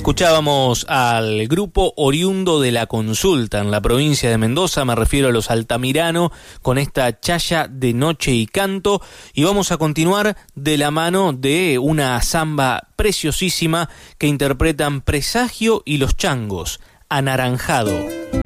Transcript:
Escuchábamos al grupo oriundo de La Consulta en la provincia de Mendoza, me refiero a los Altamirano, con esta Chaya de Noche y Canto, y vamos a continuar de la mano de una samba preciosísima que interpretan Presagio y Los Changos, Anaranjado.